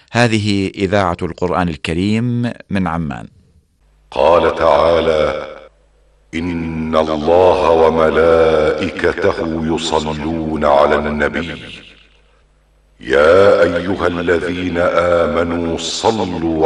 هذه إذاعة القرآن الكريم من عمان. قال تعالى: إن الله وملائكته يصلون على النبي يا أيها الذين آمنوا صلوا